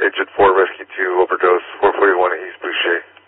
Agent 4 Rescue 2 overdose 441 East Boucher.